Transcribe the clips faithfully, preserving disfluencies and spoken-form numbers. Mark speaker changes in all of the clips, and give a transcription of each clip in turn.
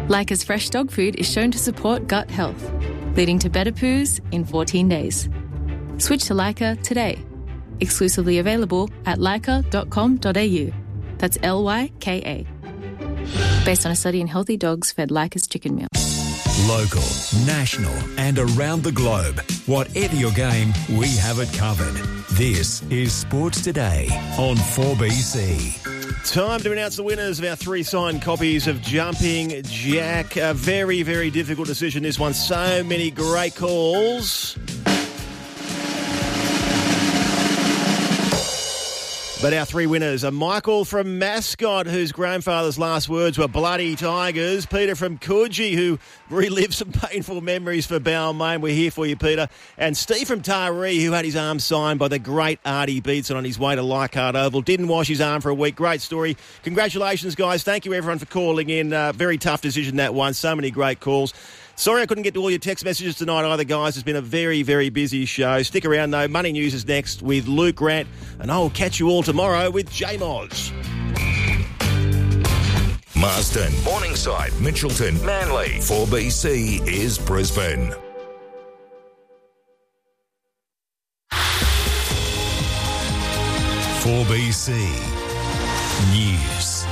Speaker 1: Leica's fresh dog food is shown to support gut health, leading to better poos in fourteen days. Switch to Leica today. Exclusively available at leica dot com dot a u. That's L Y K A. Based on a study in healthy dogs fed Leica's chicken meal.
Speaker 2: Local, national and around the globe. Whatever your game, we have it covered. This is Sports Today on four B C.
Speaker 3: Time to announce the winners of our three signed copies of Jumping Jack. A very, very difficult decision, this one. So many great calls. But our three winners are Michael from Mascot, whose grandfather's last words were bloody tigers. Peter from Coogee, who relived some painful memories for Balmain. We're here for you, Peter. And Steve from Taree, who had his arm signed by the great Artie Beetson on his way to Leichhardt Oval. Didn't wash his arm for a week. Great story. Congratulations, guys. Thank you, everyone, for calling in. Uh, very tough decision, that one. So many great calls. Sorry I couldn't get to all your text messages tonight either, guys. It's been a very, very busy show. Stick around, though. Money News is next with Luke Grant, and I'll catch you all tomorrow with J-Moz.
Speaker 2: Marsden, Morningside, Mitchelton, Manly. four B C is Brisbane. four B C News.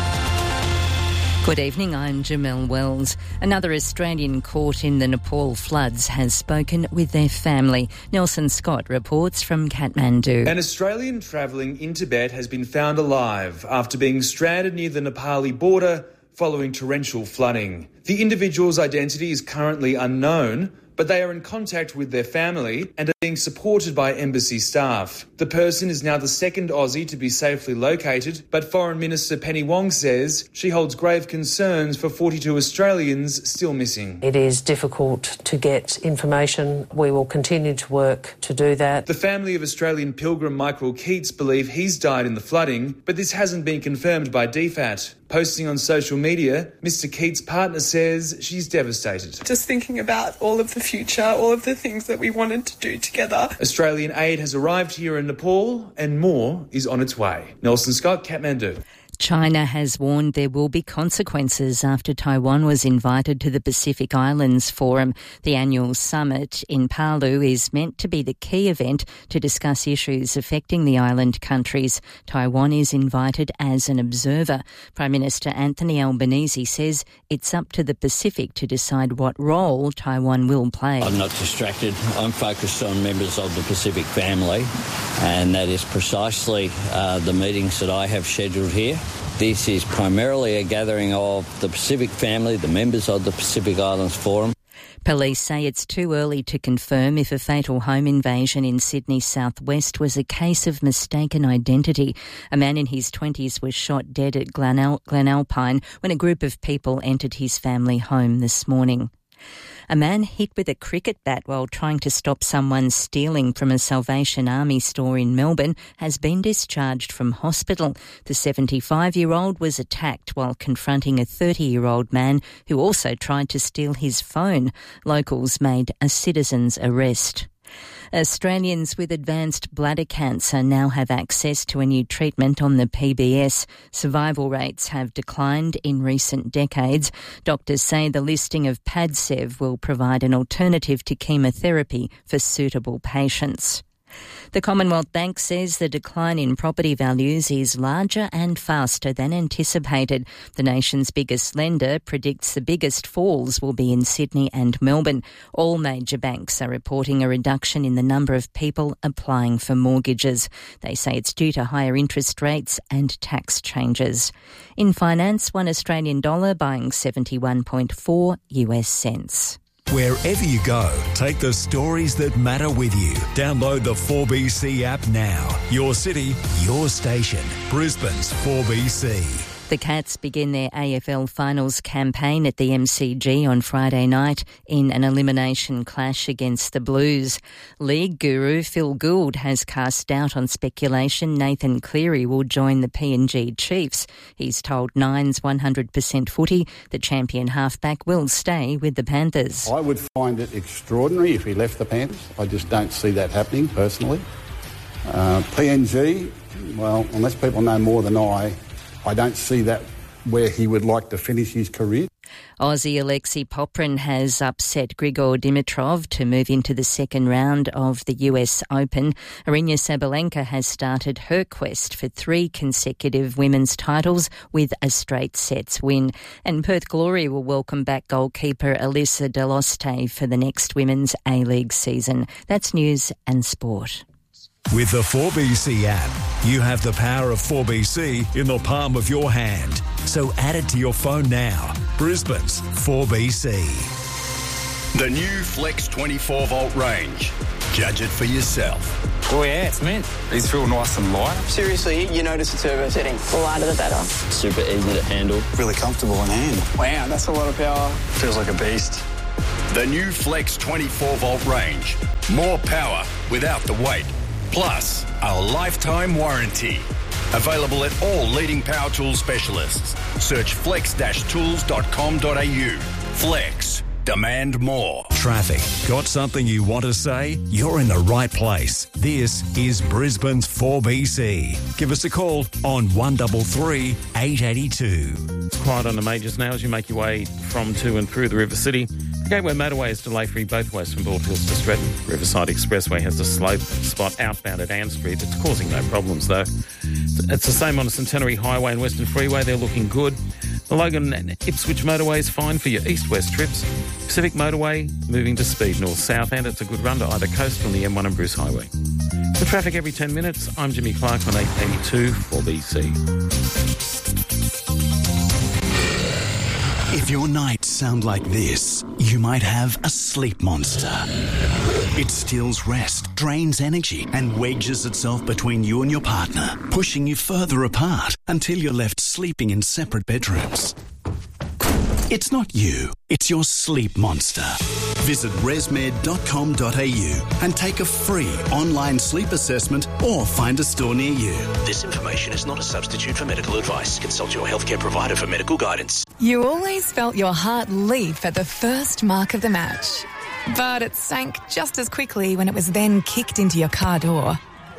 Speaker 4: Good evening, I'm Jamelle Wells. Another Australian caught in the Nepal floods has spoken with their family. Nelson Scott reports from Kathmandu.
Speaker 5: An Australian travelling in Tibet has been found alive after being stranded near the Nepali border following torrential flooding. The individual's identity is currently unknown, but they are in contact with their family and are being supported by embassy staff. The person is now the second Aussie to be safely located, but Foreign Minister Penny Wong says she holds grave concerns for forty-two Australians still missing.
Speaker 6: It is difficult to get information. We will continue to work to do that.
Speaker 5: The family of Australian pilgrim Michael Keats believe he's died in the flooding, but this hasn't been confirmed by D FAT. Posting on social media, Mister Keats' partner says she's devastated.
Speaker 7: Just thinking about all of the future, all of the things that we wanted to do together.
Speaker 5: Australian aid has arrived here in Nepal and more is on its way. Nelson Scott, Kathmandu.
Speaker 4: China has warned there will be consequences after Taiwan was invited to the Pacific Islands Forum. The annual summit in Palu is meant to be the key event to discuss issues affecting the island countries. Taiwan is invited as an observer. Prime Minister Anthony Albanese says it's up to the Pacific to decide what role Taiwan will play.
Speaker 8: I'm not distracted. I'm focused on members of the Pacific family, and that is precisely uh, the meetings that I have scheduled here. This is primarily a gathering of the Pacific family, the members of the Pacific Islands Forum.
Speaker 4: Police say it's too early to confirm if a fatal home invasion in Sydney's southwest was a case of mistaken identity. A man in his twenties was shot dead at Glenal- Glenalpine when a group of people entered his family home this morning. A man hit with a cricket bat while trying to stop someone stealing from a Salvation Army store in Melbourne has been discharged from hospital. The seventy-five-year-old was attacked while confronting a thirty-year-old man who also tried to steal his phone. Locals made a citizen's arrest. Australians with advanced bladder cancer now have access to a new treatment on the P B S. Survival rates have declined in recent decades. Doctors say the listing of Padcev will provide an alternative to chemotherapy for suitable patients. The Commonwealth Bank says the decline in property values is larger and faster than anticipated. The nation's biggest lender predicts the biggest falls will be in Sydney and Melbourne. All major banks are reporting a reduction in the number of people applying for mortgages. They say it's due to higher interest rates and tax changes. In finance, one Australian dollar buying seventy-one point four U S cents.
Speaker 2: Wherever you go, take the stories that matter with you. Download the four B C app now. Your city, your station. Brisbane's four B C.
Speaker 4: The Cats begin their A F L finals campaign at the M C G on Friday night in an elimination clash against the Blues. League guru Phil Gould has cast doubt on speculation Nathan Cleary will join the P N G Chiefs. He's told Nine's one hundred percent Footy the champion halfback will stay with the Panthers.
Speaker 9: I would find it extraordinary if he left the Panthers. I just don't see that happening personally. Uh, P N G, well, unless people know more than I, I don't see that where he would like to finish his career.
Speaker 4: Aussie Alexei Poprin has upset Grigor Dimitrov to move into the second round of the U S Open. Aryna Sabalenka has started her quest for three consecutive women's titles with a straight sets win. And Perth Glory will welcome back goalkeeper Alyssa Deloste for the next Women's A-League season. That's news and sport.
Speaker 2: With the four B C app, you have the power of four B C in the palm of your hand. So add it to your phone now. Brisbane's four B C.
Speaker 10: The new Flex twenty-four volt range. Judge it for yourself.
Speaker 11: Oh yeah, it's mint. These feel nice and light.
Speaker 12: Seriously, you notice the turbo setting. The lighter the better.
Speaker 13: Super easy to handle.
Speaker 14: Really comfortable in hand.
Speaker 12: Wow, that's a lot of power.
Speaker 11: Feels like a beast.
Speaker 10: The new Flex twenty-four volt range. More power without the weight. Plus, a lifetime warranty. Available at all leading power tool specialists. Search flex dash tools dot com dot a u. Flex. Demand more.
Speaker 2: Traffic. Got something you want to say? You're in the right place. This is Brisbane's four B C. Give us a call on one three three, eight eight two.
Speaker 15: It's quiet on the majors now as you make your way from, to and through the River City. The Gateway Motorway is delay-free both ways from Bald Hills to Stretton. Riverside Expressway has a slow spot outbound at Ann Street. It's causing no problems, though. It's the same on the Centenary Highway and Western Freeway. They're looking good. The Logan and Ipswich Motorway is fine for your east-west trips. Pacific Motorway moving to speed north-south, and it's a good run to either coast on the M one and Bruce Highway. For traffic every ten minutes, I'm Jimmy Clark on eight eighty-two four B C.
Speaker 16: If your nights sound like this, you might have a sleep monster. It steals rest, drains energy, and wedges itself between you and your partner, pushing you further apart until you're left sleeping in separate bedrooms. It's not you, it's your sleep monster. Visit resmed dot com dot a u and take a free online sleep assessment or find a store near you.
Speaker 17: This information is not a substitute for medical advice. Consult your healthcare provider for medical guidance.
Speaker 18: You always felt your heart leap at the first mark of the match, but it sank just as quickly when it was then kicked into your car door.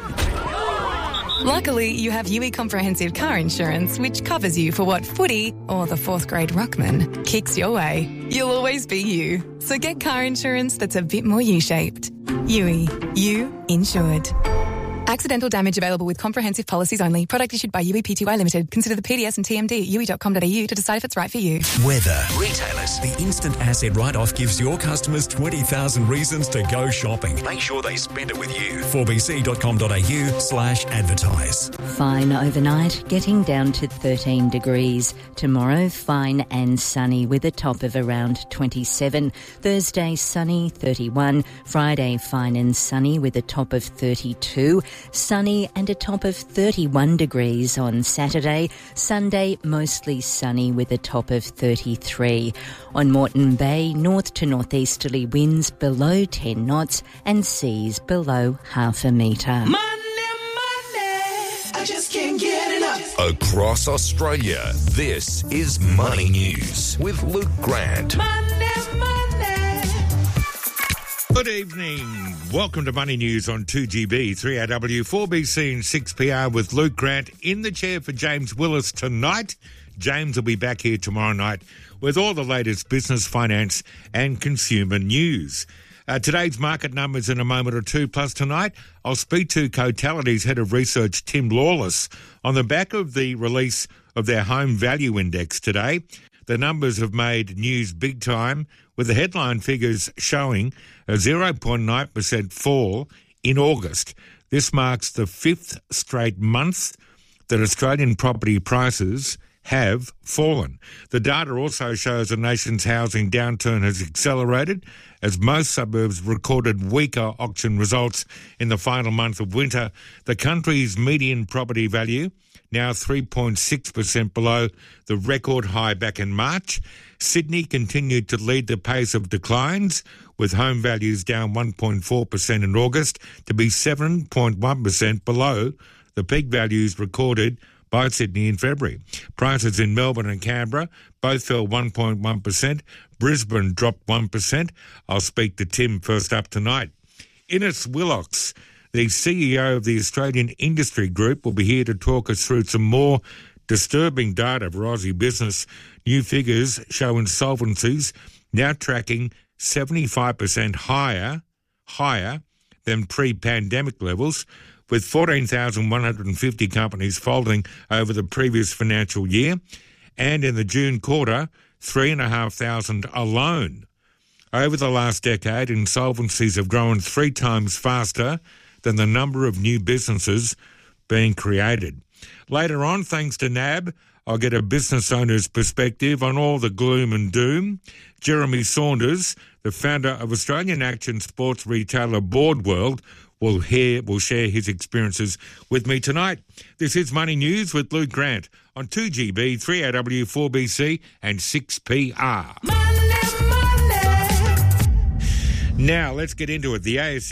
Speaker 18: Luckily, you have U E Comprehensive Car Insurance, which covers you for what footy, or the fourth grade ruckman, kicks your way. You'll always be you. So get car insurance that's a bit more U-shaped. U E. You insured. Accidental damage available with comprehensive policies only. Product issued by U E P T Y Limited. Consider the P D S and T M D at u e dot com dot a u to decide if it's right for you.
Speaker 2: Weather.
Speaker 17: Retailers.
Speaker 2: The instant asset write-off gives your customers twenty thousand reasons to go shopping.
Speaker 17: Make sure they spend it with you.
Speaker 2: four b c dot com dot a u slash advertise.
Speaker 4: Fine overnight, getting down to thirteen degrees. Tomorrow, fine and sunny with a top of around twenty-seven. Thursday, sunny, thirty-one. Friday, fine and sunny with a top of thirty-two. Sunny and a top of thirty-one degrees on Saturday. Sunday, mostly sunny with a top of thirty-three. On Moreton Bay, north to northeasterly winds below ten knots and seas below half a metre.
Speaker 19: Monday, Monday, I just can't get enough.
Speaker 10: Across Australia, this is Money News with Luke Grant.
Speaker 19: Monday, Monday.
Speaker 20: Good evening. Welcome to Money News on two G B, three R W, four B C and six P R with Luke Grant in the chair for James Willis tonight. James will be back here tomorrow night with all the latest business, finance and consumer news. Uh, today's market numbers in a moment or two. Plus tonight, I'll speak to Cotality's Head of Research, Tim Lawless, on the back of the release of their Home Value Index today. The numbers have made news big time, with the headline figures showing a zero point nine percent fall in August. This marks the fifth straight month that Australian property prices have fallen. The data also shows the nation's housing downturn has accelerated as most suburbs recorded weaker auction results in the final month of winter. The country's median property value now three point six percent below the record high back in March. Sydney continued to lead the pace of declines, with home values down one point four percent in August to be seven point one percent below the peak values recorded by Sydney in February. Prices in Melbourne and Canberra both fell one point one percent. Brisbane dropped one percent. I'll speak to Tim first up tonight. Innes Willox, the C E O of the Australian Industry Group, will be here to talk us through some more disturbing data for Aussie business New figures show insolvencies now tracking seventy-five percent higher, higher than pre-pandemic levels, with fourteen thousand one hundred fifty companies folding over the previous financial year, and in the June quarter, three thousand five hundred alone. Over the last decade, insolvencies have grown three times faster than the number of new businesses being created. Later on, thanks to N A B, I'll get a business owner's perspective on all the gloom and doom. Jeremy Saunders, the founder of Australian action sports retailer Boardworld, will hear will share his experiences with me tonight. This is Money News with Luke Grant on two G B, three A W, four B C and six P R. Money, money. Now, let's get into it. The A S